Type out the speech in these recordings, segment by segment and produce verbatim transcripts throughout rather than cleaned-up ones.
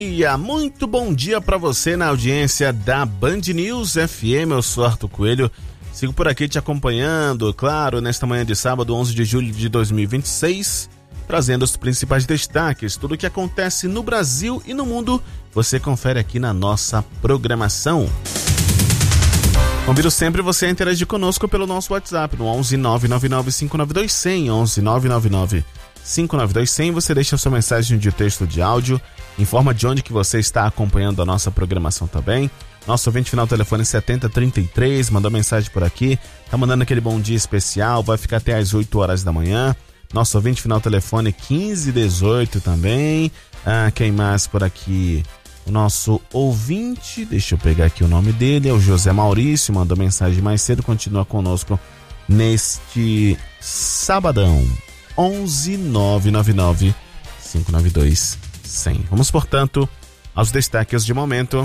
dia, muito bom dia para você na audiência da Band News F M. Eu sou Arthur Coelho, sigo por aqui te acompanhando, claro, nesta manhã de sábado, onze de julho de dois mil e vinte e seis, trazendo os principais destaques, tudo o que acontece no Brasil e no mundo, você confere aqui na nossa programação. Convido sempre você a interagir conosco pelo nosso WhatsApp no onze nove nove nove cinco nove dois zero zero, onze nove nove nove cinco nove dois zero zero. Você deixa sua mensagem de texto, de áudio, informa de onde que você está acompanhando a nossa programação também. Nosso ouvinte final telefone setenta trinta e três, mandou mensagem por aqui, tá mandando aquele bom dia especial, vai ficar até às oito horas da manhã. Nosso ouvinte final telefone quinze dezoito também. Ah, quem mais por aqui? O nosso ouvinte, deixa eu pegar aqui o nome dele, é o José Maurício, mandou mensagem mais cedo, continua conosco neste sabadão. onze nove nove nove cinco nove dois zero zero. Vamos, portanto, aos destaques de momento.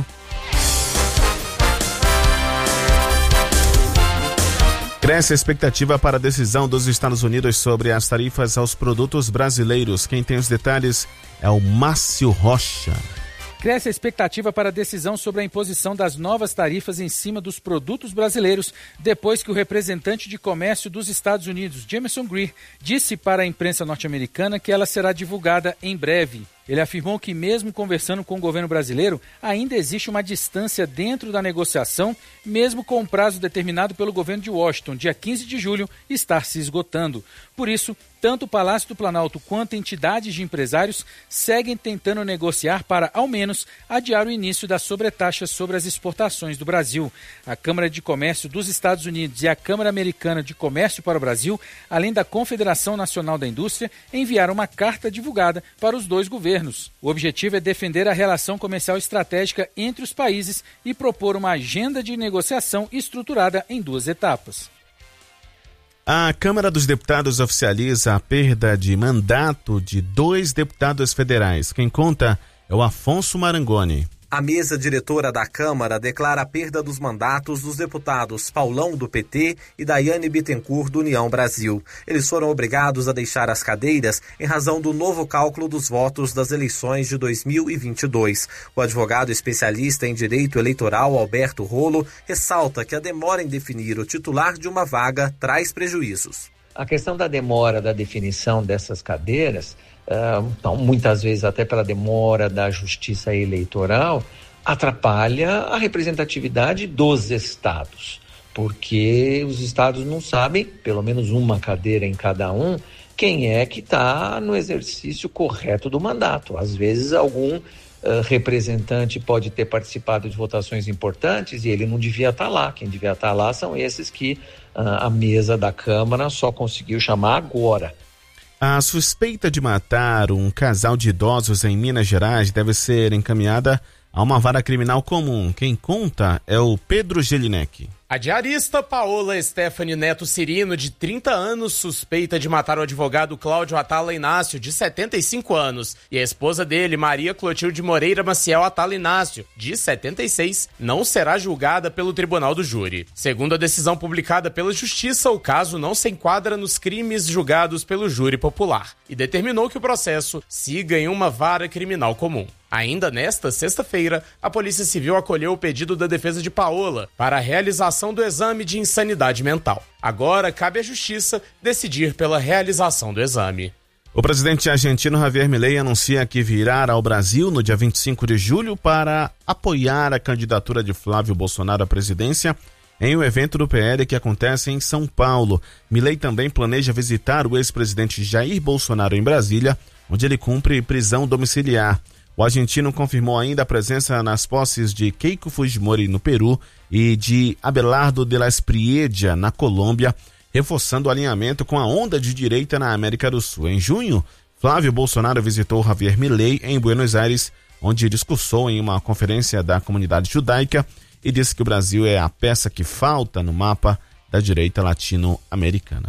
Cresce a expectativa para a decisão dos Estados Unidos sobre as tarifas aos produtos brasileiros. Quem tem os detalhes é o Márcio Rocha. Cresce a expectativa para a decisão sobre a imposição das novas tarifas em cima dos produtos brasileiros, depois que o representante de comércio dos Estados Unidos, Jamieson Greer, disse para a imprensa norte-americana que ela será divulgada em breve. Ele afirmou que, mesmo conversando com o governo brasileiro, ainda existe uma distância dentro da negociação, mesmo com o prazo determinado pelo governo de Washington, dia quinze de julho, estar se esgotando. Por isso, tanto o Palácio do Planalto quanto entidades de empresários seguem tentando negociar para, ao menos, adiar o início das sobretaxas sobre as exportações do Brasil. A Câmara de Comércio dos Estados Unidos e a Câmara Americana de Comércio para o Brasil, além da Confederação Nacional da Indústria, enviaram uma carta divulgada para os dois governos. O objetivo é defender a relação comercial estratégica entre os países e propor uma agenda de negociação estruturada em duas etapas. A Câmara dos Deputados oficializa a perda de mandato de dois deputados federais. Quem conta é o Afonso Marangoni. A mesa diretora da Câmara declara a perda dos mandatos dos deputados Paulão, do P T, e Daiane Bittencourt, do União Brasil. Eles foram obrigados a deixar as cadeiras em razão do novo cálculo dos votos das eleições de dois mil e vinte e dois. O advogado especialista em direito eleitoral, Alberto Rolo, ressalta que a demora em definir o titular de uma vaga traz prejuízos. A questão da demora da definição dessas cadeiras, Uh, então, muitas vezes até pela demora da justiça eleitoral, atrapalha a representatividade dos estados, porque os estados não sabem, pelo menos uma cadeira em cada um, quem é que está no exercício correto do mandato. Às vezes algum uh, representante pode ter participado de votações importantes e ele não devia estar lá. Quem devia estar lá são esses que uh, a mesa da Câmara só conseguiu chamar agora. A suspeita de matar um casal de idosos em Minas Gerais deve ser encaminhada a uma vara criminal comum. Quem conta é o Pedro Gelinek. A diarista Paola Stephanie Neto Cirino, de trinta anos, suspeita de matar o advogado Cláudio Atala Inácio, de setenta e cinco anos, e a esposa dele, Maria Clotilde Moreira Maciel Atala Inácio, de setenta e seis, não será julgada pelo Tribunal do Júri. Segundo a decisão publicada pela Justiça, o caso não se enquadra nos crimes julgados pelo Júri Popular e determinou que o processo siga em uma vara criminal comum. Ainda nesta sexta-feira, a Polícia Civil acolheu o pedido da defesa de Paola para a realização do exame de insanidade mental. Agora, cabe à Justiça decidir pela realização do exame. O presidente argentino Javier Milei anuncia que virá ao Brasil no dia vinte e cinco de julho para apoiar a candidatura de Flávio Bolsonaro à presidência em um evento do P L que acontece em São Paulo. Milei também planeja visitar o ex-presidente Jair Bolsonaro em Brasília, onde ele cumpre prisão domiciliar. O argentino confirmou ainda a presença nas posses de Keiko Fujimori no Peru e de Abelardo de la Espriella na Colômbia, reforçando o alinhamento com a onda de direita na América do Sul. Em junho, Flávio Bolsonaro visitou Javier Milei em Buenos Aires, onde discursou em uma conferência da comunidade judaica e disse que o Brasil é a peça que falta no mapa da direita latino-americana.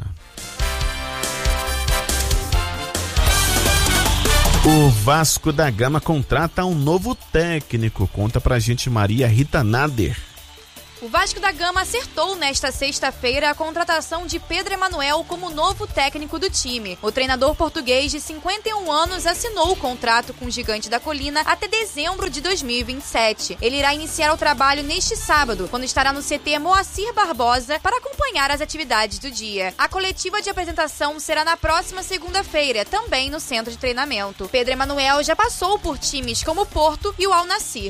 O Vasco da Gama contrata um novo técnico. Conta pra gente Maria Rita Nader. O Vasco da Gama acertou nesta sexta-feira a contratação de Pedro Emanuel como novo técnico do time. O treinador português de cinquenta e um anos assinou o contrato com o Gigante da Colina até dezembro de dois mil e vinte e sete. Ele irá iniciar o trabalho neste sábado, quando estará no C T Moacir Barbosa para acompanhar as atividades do dia. A coletiva de apresentação será na próxima segunda-feira, também no centro de treinamento. Pedro Emanuel já passou por times como o Porto e o Al Nassr.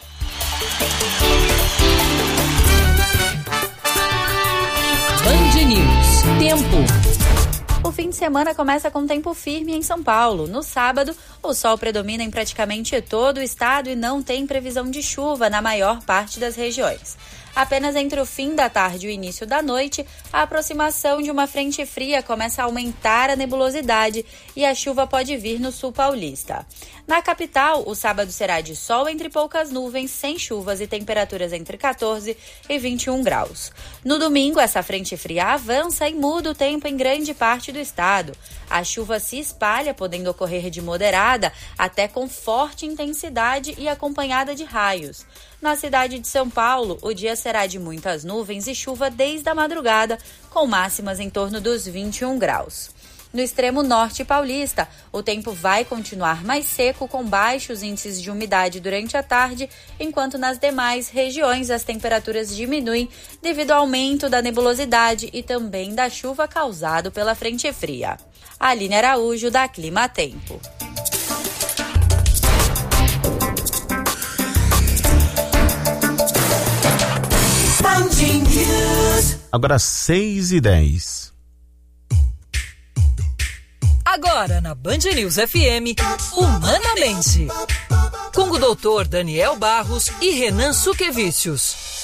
Band News. Tempo. O fim de semana começa com tempo firme em São Paulo. No sábado, o sol predomina em praticamente todo o estado e não tem previsão de chuva na maior parte das regiões. Apenas entre o fim da tarde e o início da noite, a aproximação de uma frente fria começa a aumentar a nebulosidade e a chuva pode vir no sul paulista. Na capital, o sábado será de sol entre poucas nuvens, sem chuvas e temperaturas entre catorze e vinte e um graus. No domingo, essa frente fria avança e muda o tempo em grande parte do estado. A chuva se espalha, podendo ocorrer de moderada até com forte intensidade e acompanhada de raios. Na cidade de São Paulo, o dia será de muitas nuvens e chuva desde a madrugada, com máximas em torno dos vinte e um graus. No extremo norte paulista, o tempo vai continuar mais seco, com baixos índices de umidade durante a tarde, enquanto nas demais regiões as temperaturas diminuem devido ao aumento da nebulosidade e também da chuva causado pela frente fria. Aline Araújo, da Clima Tempo. Agora seis e dez. Agora na Band News F M, Humanamente, com o doutor Daniel Barros e Renan Suquevicius.